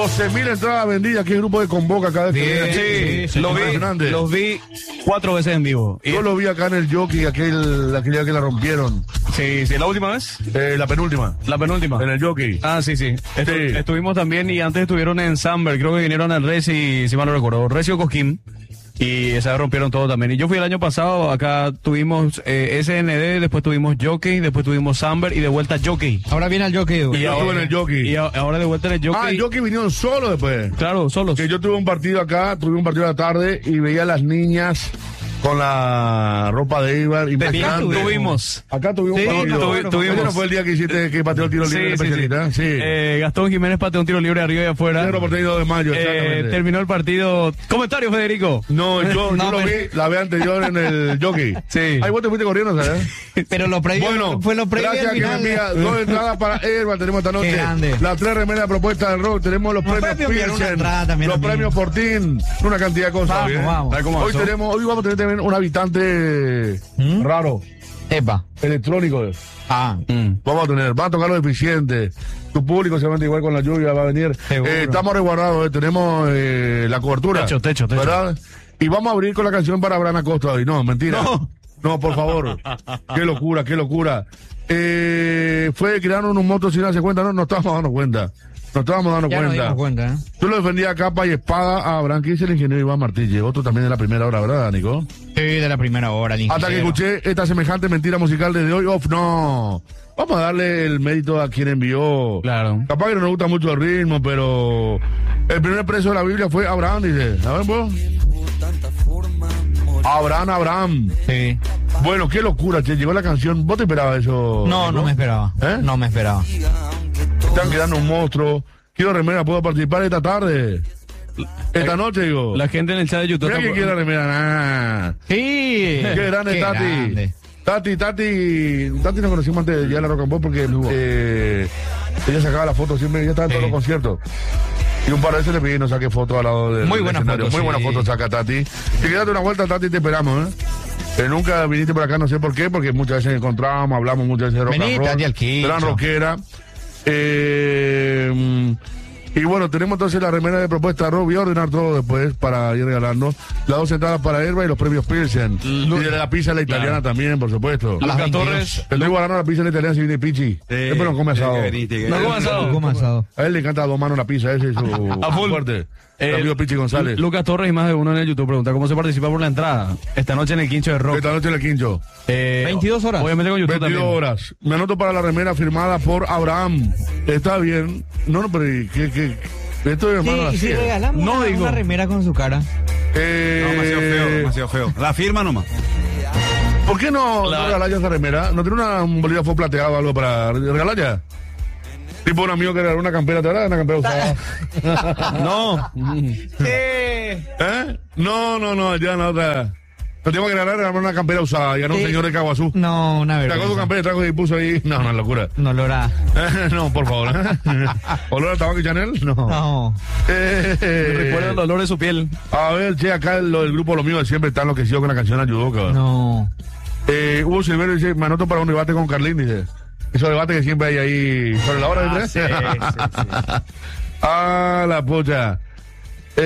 12.000 entradas vendidas. Qué grupo de convoca cada vez que sí, los vi 4 veces en vivo. Yo lo vi acá en el Jockey, aquella que la rompieron. Sí, ¿la última vez? La penúltima. La penúltima. En el Jockey. Ah, sí. Estuvimos también y antes estuvieron en Samber, creo que vinieron al Reci, si mal no recuerdo, Recio Cosquín. Y esa rompieron todo también. Y yo fui el año pasado, acá tuvimos SND, después tuvimos Jockey, después tuvimos Samber y de vuelta Jockey. Ahora viene el Jockey. Y yo estuve en el Jockey. Y ahora de vuelta en el Jockey. Ah, el Jockey vinieron solo después. Claro, solos. Que yo tuve un partido acá, tuve un partido a la tarde y veía a las niñas con la ropa de Ibar y tuvimos. Acá tuvimos un partido. Tuvimos. ¿No fue el día que pateó el tiro libre especialista? Sí. Gastón Jiménez pateó un tiro libre arriba y afuera. 2 de mayo, exactamente. Terminó el partido. ¿Comentario, Federico? No, yo lo vi la vez anterior en el Jockey. Sí. Ahí vos te fuiste corriendo, ¿sabes? Pero lo previo, fue lo previo gracias al final. Que me envía 2 entradas para Herba, tenemos esta noche. Las 3 remeras de propuesta del rock, tenemos los premios Pilsen, los premios Fortín, una cantidad de cosas. Vamos. Hoy vamos a tener también un habitante raro. Epa. Electrónico. Vamos a tocar los deficientes. Tu público seguramente igual con la lluvia va a venir. Estamos resguardados, tenemos la cobertura. Techo. ¿Verdad? Y vamos a abrir con la canción para Abraham Acosta hoy. No, mentira. No, por favor. Qué locura. Fue crearon un moto sin darse cuenta, no estábamos dando cuenta. Nos dimos cuenta. Tú lo defendías a capa y espada a Abraham, que dice el ingeniero Iván Martínez. Otro también de la primera hora, ¿verdad, Nico? Sí, de la primera hora, el ingeniero. Hasta que escuché esta semejante mentira musical desde hoy. No. Vamos a darle el mérito a quien envió. Claro. Capaz que no nos gusta mucho el ritmo, pero el primer preso de la Biblia fue Abraham, dice. A ver, vos. Abraham. Sí. Bueno, qué locura, che. Llegó la canción. ¿Vos te esperabas eso? No me esperaba. No me esperaba. Están quedando un monstruo. Quiero remera, ¿puedo participar esta tarde? Esta noche, digo. La gente en el chat de YouTube. Mira que quiere remera, Sí. Qué grande, Tati. Tati nos conocimos antes de llegar a la Rock and Pop porque ella sacaba la foto siempre, ella estaba en todos los conciertos. Y un par de veces le pedí que nos saque fotos al lado del escenario. Muy buena foto saca Tati. Si quieres darte una vuelta, Tati, te esperamos, nunca viniste por acá, no sé por qué, porque muchas veces encontramos, hablamos muchas veces de rock and roll. Tati, al quincho. Gran rockera. Y bueno, tenemos entonces la remera de propuesta rock. Voy a ordenar todo después para ir regalando las 2 entradas para Herba y los premios Pilsen. Y de la pizza la italiana también, por supuesto. Lucas Torres. El nuevo ganó la pizza la italiana si viene Pichi. Después no come asado. No come asado. A él le encanta a 2 manos la pizza, ese es su fuerte. Amigo Pichi González. Lucas Torres y más de uno en el YouTube pregunta cómo se participa por la entrada. Esta noche en el Quincho de Rock. 22 horas. Obviamente con YouTube 22 también. horas. Me anoto para la remera firmada por Abraham. Está bien. No, pero ¿qué? Esto es hermano. Sí, regalamos una remera con su cara. Demasiado feo. La firma nomás. ¿Por qué no regalar ya esa remera? ¿No tiene un bolígrafo plateado o algo para regalar ya? Tipo un amigo que regaló una campera, ¿te verdad? Una campera usada. No. No, ya no. No tengo que regalar una campera usada. Ya no un señor de Caguazú. No, una verdad. Sacó su campera, trajo y puso ahí. No, una locura. No lo hará. No, por favor. ¿Olor a tabaco y Chanel? No. Recuerda el olor de su piel. A ver, che, acá el grupo Lo Mío siempre está enloquecido con la canción Ayudó, cabrón. No. Hugo Silverio dice, me anoto para un debate con Carlín, dice. Esos debates que siempre hay ahí sobre la hora de tres. Sí. Ah, la pocha. A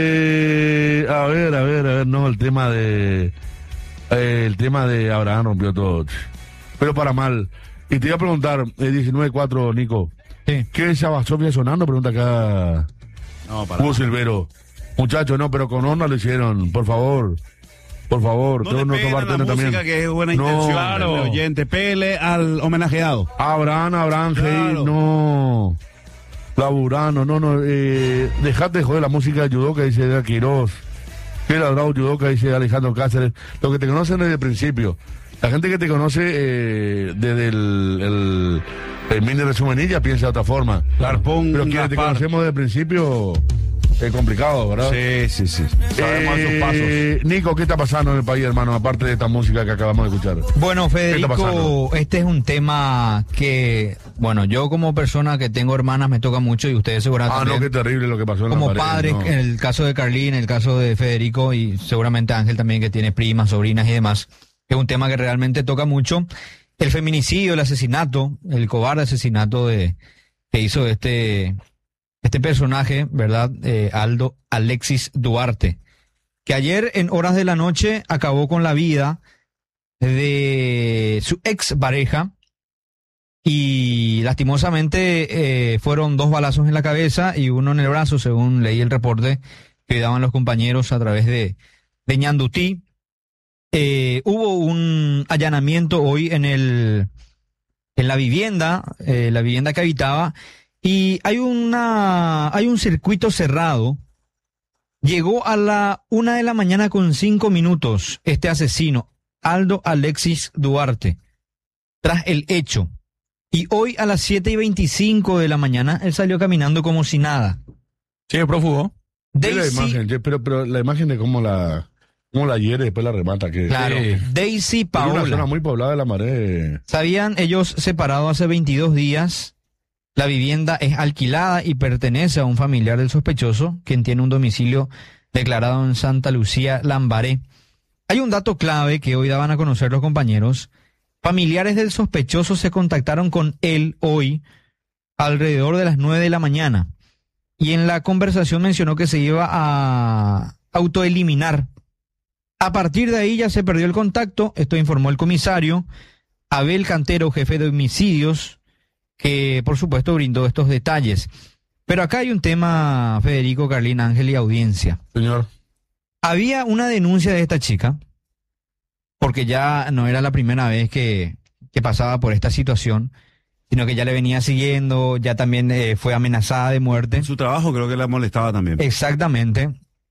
ver, no, el tema de Abraham rompió todo. Pero para mal. Y te iba a preguntar, 19-4, Nico. Sí. ¿Qué es Sofía sonando? Pregunta acá Hugo Silvero. Muchachos, no, pero con onda lo hicieron, por favor. No le peguen a la música que es buena intención, claro. Oyente, pele al homenajeado. Abraham, claro. No. Laburano, dejate de joder la música de Yudoka, dice Edgar Quiroz. Que ladrado Yudoka, dice Alejandro Cáceres. Los que te conocen desde el principio. La gente que te conoce desde el mini resumenilla piensa de otra forma. Larpón, pero quienes te conocemos desde el principio... Es complicado, ¿verdad? Sí. Sabemos sus pasos. Nico, ¿qué está pasando en el país, hermano? Aparte de esta música que acabamos de escuchar. Bueno, Federico, este es un tema que, bueno, yo como persona que tengo hermanas me toca mucho y ustedes seguramente... no, qué terrible lo que pasó en como la pared. Como padres, no. En el caso de Carlín, en el caso de Federico y seguramente Ángel también que tiene primas, sobrinas y demás. Es un tema que realmente toca mucho. El feminicidio, el asesinato, el cobarde asesinato que hizo este este personaje, ¿verdad? Aldo Alexis Duarte, que ayer en horas de la noche acabó con la vida de su ex pareja y lastimosamente fueron 2 balazos en la cabeza y uno en el brazo, según leí el reporte que daban los compañeros a través de Ñandutí. Hubo un allanamiento hoy en la vivienda que habitaba, y hay un circuito cerrado. Llegó a la 1:00 con 5 minutos este asesino, Aldo Alexis Duarte, tras el hecho. Y hoy a las 7:25 de la mañana, él salió caminando como si nada. Sí, el prófugo. Pero la imagen de cómo la hiere y después la remata. Claro, Daisy Paola. Una zona muy poblada de La Maré. Se habían ellos separado hace 22 días. La vivienda es alquilada y pertenece a un familiar del sospechoso, quien tiene un domicilio declarado en Santa Lucía, Lambaré. Hay un dato clave que hoy daban a conocer los compañeros. Familiares del sospechoso se contactaron con él hoy alrededor de las 9 de la mañana. Y en la conversación mencionó que se iba a autoeliminar. A partir de ahí ya se perdió el contacto. Esto informó el comisario Abel Cantero, jefe de homicidios, que por supuesto brindó estos detalles. Pero acá hay un tema, Federico, Carlín, Ángel y audiencia. Señor. Había una denuncia de esta chica, porque ya no era la primera vez que pasaba por esta situación, sino que ya le venía siguiendo, ya también fue amenazada de muerte. Su trabajo creo que la molestaba también. Exactamente.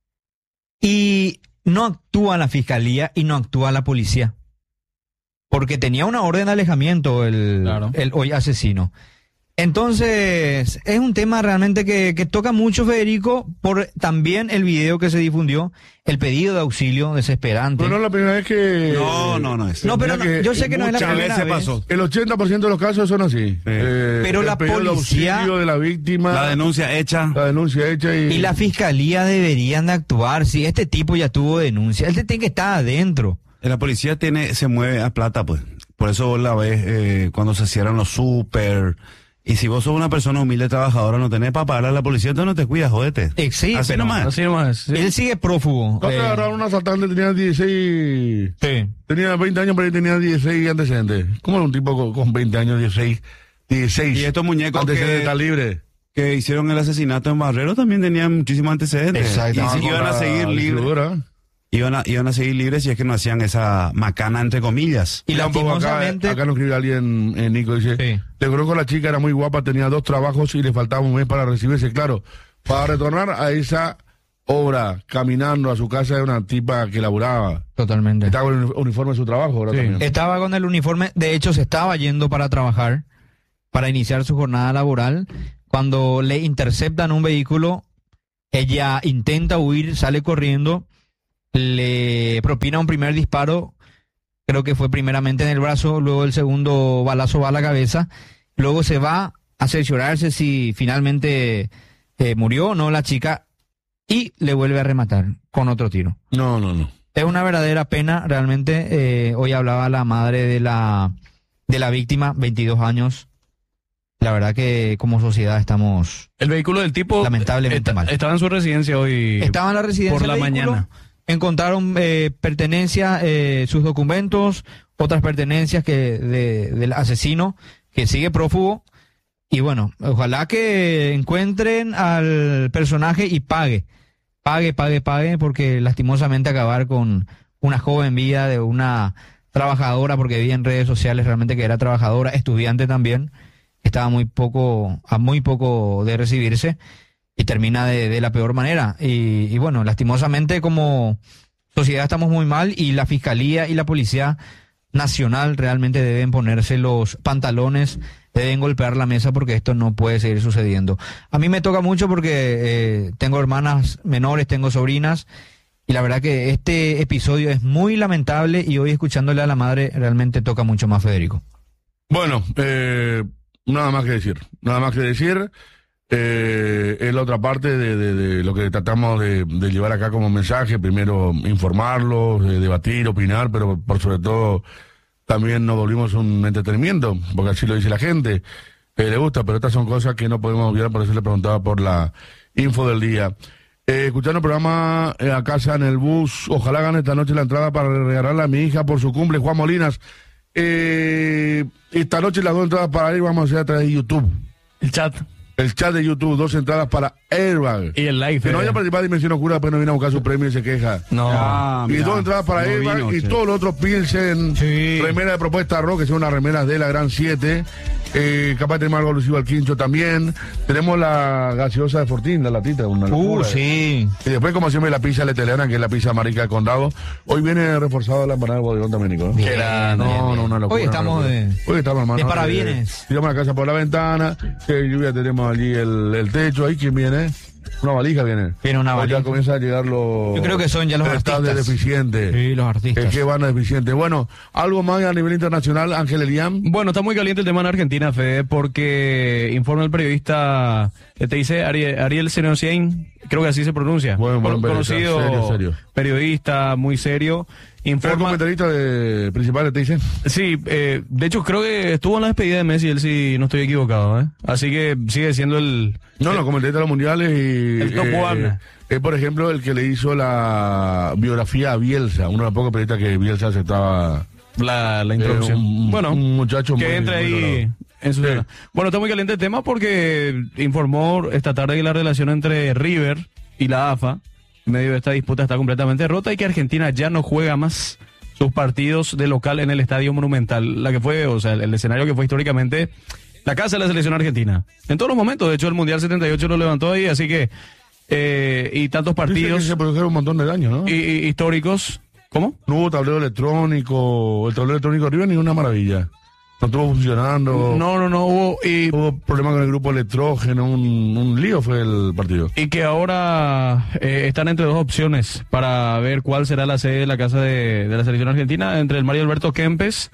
Y no actúa la fiscalía y no actúa la policía, porque tenía una orden de alejamiento el hoy asesino. Entonces, es un tema realmente que toca mucho, Federico, por también el video que se difundió, el pedido de auxilio desesperante. Pero no es la primera vez que... No es. No, pero yo sé que no es la primera vez. Pasó. El 80% de los casos son así. Pero la policía... El auxilio de la víctima... La denuncia hecha y la fiscalía deberían de actuar. Si este tipo ya tuvo denuncia, él tiene que estar adentro. La policía se mueve a plata, pues. Por eso vos la ves cuando se cierran los súper... Y si vos sos una persona humilde, trabajadora, no tenés para pagarle a la policía, entonces no te cuidas, jodete. Sí, así nomás. Sí. Él sigue prófugo. ¿Cuánto agarraron un asaltante? Tenía 16... Sí. Tenía 20 años, pero tenía 16 antecedentes. ¿Cómo era un tipo con 20 años, 16? Y estos muñecos antecedentes está libre. Que hicieron el asesinato en Barrero también tenían muchísimos antecedentes. Exacto. Y iban a seguir libres. Iban a seguir libres si es que no hacían esa macana, entre comillas. Y lastimosamente... Acá nos escribe alguien, Nico, dice, te conozco a la chica, era muy guapa, tenía 2 trabajos y le faltaba un mes para recibirse. Claro, para retornar a esa obra, caminando a su casa, de una tipa que laburaba. Totalmente. Estaba con el uniforme de su trabajo, ¿verdad? También. Estaba con el uniforme, de hecho se estaba yendo para trabajar, para iniciar su jornada laboral. Cuando le interceptan un vehículo, ella intenta huir, sale corriendo, le propina un primer disparo, creo que fue primeramente en el brazo, luego el segundo balazo va a la cabeza, luego se va a cerciorarse si finalmente murió o no la chica y le vuelve a rematar con otro tiro. No. Es una verdadera pena, realmente. Hoy hablaba la madre de la víctima, 22 años. La verdad que como sociedad estamos... El vehículo del tipo... Lamentablemente mal. Estaba en su residencia hoy... Estaba en la residencia por la mañana. Encontraron pertenencias, sus documentos, otras pertenencias del asesino que sigue prófugo. Y bueno, ojalá que encuentren al personaje y pague, porque lastimosamente acabar con una joven vida de una trabajadora, porque vi en redes sociales realmente que era trabajadora, estudiante también, estaba a muy poco de recibirse. Y termina de la peor manera. Y bueno, lastimosamente como sociedad estamos muy mal y la Fiscalía y la Policía Nacional realmente deben ponerse los pantalones, deben golpear la mesa porque esto no puede seguir sucediendo. A mí me toca mucho porque tengo hermanas menores, tengo sobrinas y la verdad que este episodio es muy lamentable y hoy escuchándole a la madre realmente toca mucho más, Federico. Bueno, nada más que decir. Es la otra parte de lo que tratamos de llevar acá como mensaje. Primero informarlos, debatir, opinar, pero por sobre todo también nos volvimos un entretenimiento, porque así lo dice la gente. le gusta, pero estas son cosas que no podemos olvidar, por eso le preguntaba por la info del día. Escuchando el programa a casa en el bus, ojalá gane esta noche la entrada para regalarle a mi hija por su cumple, Juan Molinas. Esta noche las 2 entradas para ir vamos a hacer a través de YouTube. El chat de YouTube, 2 entradas para Airbag. Y el live. Que no haya participado de Dimensión Oscura, pero no viene a buscar su premio y se queja. No. Y 2 entradas para Airbag y todos los otros Pilsen. Sí. Remera de propuesta rock, que son unas remeras de la Gran 7. Capaz de tener algo alusivo al Quincho también. Tenemos la gaseosa de Fortín, la latita, una locura. Sí. Y después, como siempre, la pizza leteliana, que es la pizza marica de Condado. Hoy viene reforzado la empanada del bodegón también, Nico. Bien, No, una locura. Hoy estamos hermano. de parabienes. Tiramos la casa por la ventana, que lluvia tenemos allí el techo. Ahí, ¿quién viene? Una valija viene. Viene una valija. Ya comienza a llegar los... Yo creo que son ya los artistas artistas. de deficientes. Sí, los artistas. Que van a deficientes. Bueno, algo más a nivel internacional, Ángel Eliam. Bueno, está muy caliente el tema en Argentina, Fede, porque informa el periodista, te dice Ariel Senocien, creo que así se pronuncia. Bueno, conocido serio. Periodista, muy serio. ¿El comentarista principal te dice? Sí, de hecho creo que estuvo en la despedida de Messi, él sí, no estoy equivocado, ¿eh? Así que sigue siendo el... No, comentarista de los mundiales y... El top one. Es, por ejemplo, el que le hizo la biografía a Bielsa, uno de los pocos periodistas que Bielsa aceptaba... La introducción. Un muchacho que entre ahí en su zona. Bueno, está muy caliente el tema porque informó esta tarde que la relación entre River y la AFA, en medio de esta disputa, está completamente rota y que Argentina ya no juega más sus partidos de local en el Estadio Monumental, la que fue, o sea, el escenario que fue históricamente la casa de la selección argentina. En todos los momentos, de hecho el Mundial 78 lo levantó ahí, así que y tantos partidos. Sí, se produjeron un montón de daños, ¿no? Y históricos. ¿Cómo? No hubo tablero electrónico, el tablero electrónico arriba ni una maravilla. No estuvo funcionando. No hubo. Hubo problemas con el grupo electrógeno, un lío fue el partido. Y que ahora están entre 2 opciones para ver cuál será la sede de la casa de la selección argentina, entre el Mario Alberto Kempes,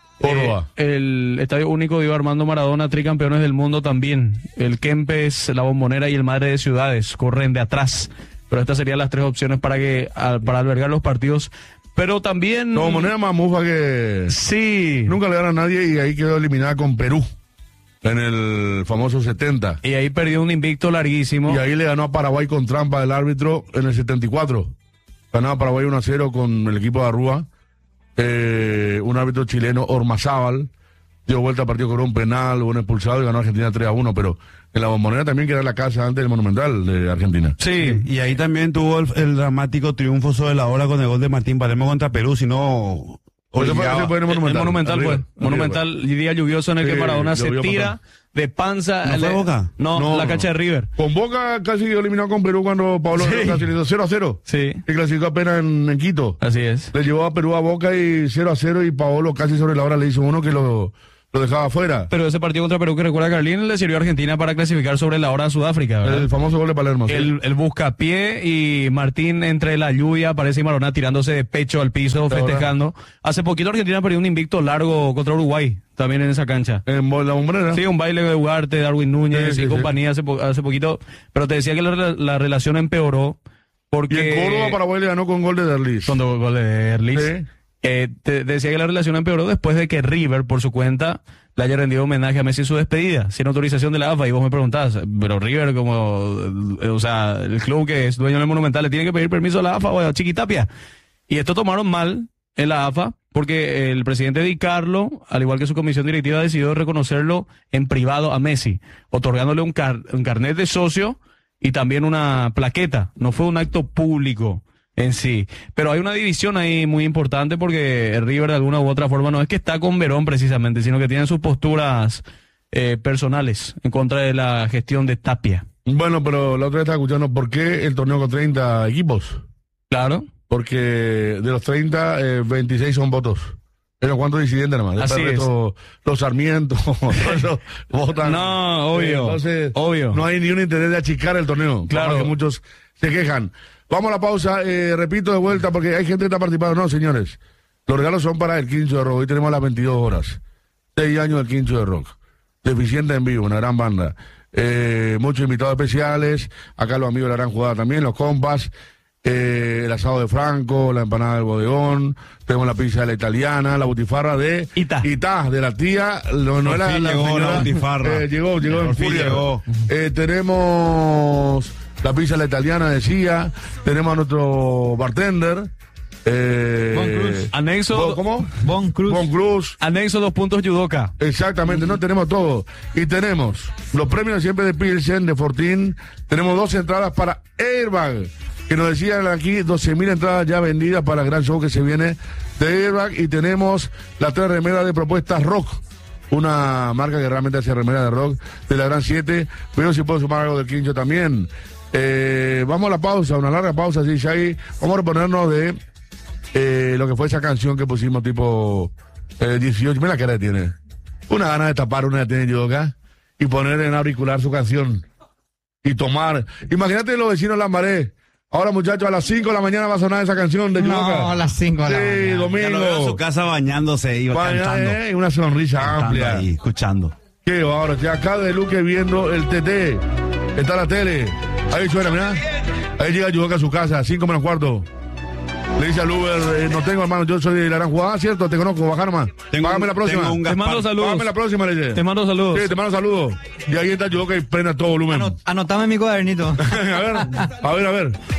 el Estadio Único Diego Armando Maradona, tricampeones del mundo también. El Kempes, la Bombonera y el Madre de Ciudades corren de atrás. Pero estas serían las 3 opciones para albergar los partidos. Pero también... No, moneda más mufa que... Sí. Nunca le dan a nadie y ahí quedó eliminada con Perú. En el famoso 70. Y ahí perdió un invicto larguísimo. Y ahí le ganó a Paraguay con trampa del árbitro en el 74. Ganaba Paraguay 1-0 con el equipo de Arrúa. Un árbitro chileno, Ormazábal, dio vuelta al partido con un penal, hubo un expulsado y ganó Argentina 3-1. Pero en la Bombonera también, que era la casa antes del Monumental de Argentina. Sí. Y ahí también tuvo el dramático triunfo sobre la hora con el gol de Martín Palermo contra Perú, si no... Fue en el Monumental fue. Arriba. Monumental, día lluvioso en el que Maradona se tira de panza. ¿No fue Boca? No, la cancha de River. Con Boca casi eliminado con Perú cuando Pablo clasificó 0-0. Sí. Y clasificó apenas en Quito. Así es. Le llevó a Perú a Boca y 0-0 y Paolo casi sobre la hora le hizo uno que lo dejaba afuera. Pero ese partido contra Perú que recuerda Carlín le sirvió a Argentina para clasificar sobre la hora a Sudáfrica, ¿verdad? El famoso gol de Palermo. El buscapié y Martín entre la lluvia, aparece y Maradona tirándose de pecho al piso, festejando. Hace poquito Argentina perdió un invicto largo contra Uruguay, también en esa cancha. En la Bombonera. Sí, un baile de Ugarte, Darwin Núñez y compañía hace poquito. Pero te decía que la relación empeoró porque... Y en Córdoba Paraguay le ganó con gol de Derlis. Con gol de Derlis. Sí. Te decía que la relación empeoró después de que River, por su cuenta, le haya rendido homenaje a Messi en su despedida, sin autorización de la AFA. Y vos me preguntás, pero River, o sea, el club que es dueño del Monumental, ¿le tiene que pedir permiso a la AFA o a Chiquitapia? Y esto tomaron mal en la AFA, porque el presidente Di Carlo, al igual que su comisión directiva, decidió reconocerlo en privado a Messi, otorgándole un carnet de socio y también una plaqueta. No fue un acto público en sí. Pero hay una división ahí muy importante porque el River de alguna u otra forma no es que está con Verón precisamente, sino que tiene sus posturas personales en contra de la gestión de Tapia. Bueno, pero la otra vez estaba escuchando por qué el torneo con 30 equipos. Claro. Porque de los 30, 26 son votos. Pero ¿cuántos disidentes nada más? Así es. Los Sarmientos, votan. No, obvio. Entonces, obvio. No hay ni un interés de achicar el torneo. Claro. Que muchos se quejan. Vamos a la pausa, repito de vuelta porque hay gente que está participando. No, señores, los regalos son para el Quincho de Rock. Hoy tenemos las 22 horas. 6 años del Quincho de Rock. Deficiente en vivo, una gran banda. Muchos invitados especiales. Acá los amigos de la gran jugada también, los compas. el asado de Franco, la empanada del bodegón, tenemos la pizza de la italiana, la butifarra de Ita, de la tía, no es la llegó señora, la butifarra. llegó en furia. Tenemos la pizza de la italiana, decía, tenemos a nuestro bartender, Bon Cruz. Anexo. ¿Cómo? Bon Cruz. Bon Cruz. Anexo 2 puntos Yudoka. Exactamente, no tenemos todo. Y tenemos los premios siempre de Pilsen, de Fortín. Tenemos 2 entradas para Airbag, que nos decían aquí 12.000 entradas ya vendidas para el gran show que se viene de Airbag. Y tenemos las 3 remeras de Propuestas Rock, una marca que realmente hace remeras de rock de la Gran 7. Pero si puedo sumar algo del Quincho también. Vamos a la pausa, una larga pausa, sí, Shaggy. Vamos a reponernos de lo que fue esa canción que pusimos tipo 18. Mira la cara que tiene. Una gana de tapar una que tiene Yudoka y poner en auricular su canción y tomar. Imagínate los vecinos de Lambaré. Ahora, muchachos, a las 5 de la mañana va a sonar esa canción de Yudoka. No, a las 5 de la mañana. Sí, domingo. Ya lo veo en su casa bañándose y cantando. Una sonrisa Cantando amplia. ahí, escuchando. Qué ahora, ya acá de Luque viendo el TT. Está la tele. Ahí suena, mira. Ahí llega Yudoka a su casa, 5 menos cuarto. Le dice al Uber, no tengo, hermano, yo soy de la Gran Jugada, ¿cierto? Te conozco, baja nomás. Págame la próxima. Te mando saludos. Págame la próxima, le dice. Te mando saludos. Sí, te mando saludos. Y ahí está Yudoka y prende a todo volumen. Anotame en mi cuadernito. A ver.